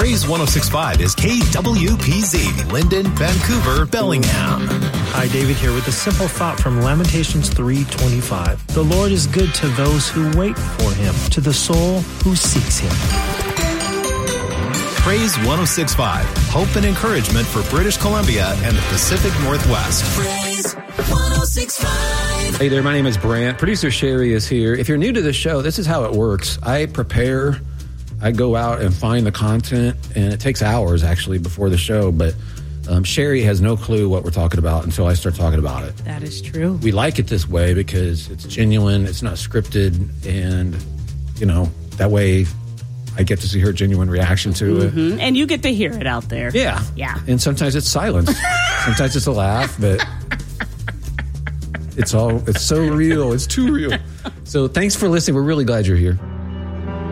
Praise 106.5 is KWPZ, Linden, Vancouver, Bellingham. Hi, David here with a simple thought from Lamentations 3:25. The Lord is good to those who wait for him, to the soul who seeks him. Praise 106.5, hope and encouragement for British Columbia and the Pacific Northwest. Praise 106.5. Hey there, my name is Brant. Producer Sherry is here. If you're new to the show, this is how it works. I prepare, I go out and find the content, and it takes hours actually before the show, but Sherry has no clue what we're talking about until I start talking about it. That is true. We like it this way because it's genuine, it's not scripted, and, you know, that way I get to see her genuine reaction to it. And you get to hear it out there. Yeah. Yeah. And sometimes it's silence. Sometimes it's a laugh, but it's so real. It's too real. So thanks for listening. We're really glad you're here.